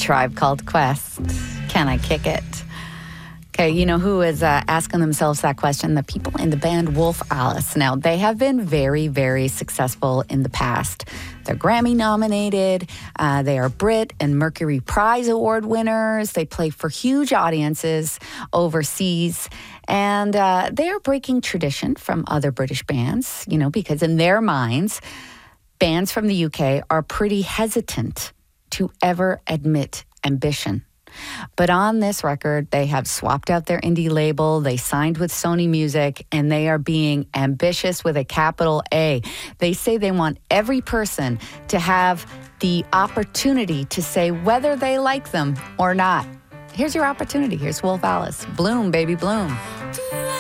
Tribe Called Quest. Can I kick it? Okay, you know who is asking themselves that question? The people in the band Wolf Alice. Now, they have been very, very successful in the past. They're Grammy nominated. They are Brit and Mercury Prize Award winners. They play for huge audiences overseas. And they are breaking tradition from other British bands, you know, because in their minds, bands from the UK are pretty hesitant to ever admit ambition. But on this record, they have swapped out their indie label, they signed with Sony Music, and they are being ambitious with a capital A. They say they want every person to have the opportunity to say whether they like them or not. Here's your opportunity. Here's Wolf Alice. Bloom, baby, bloom. Do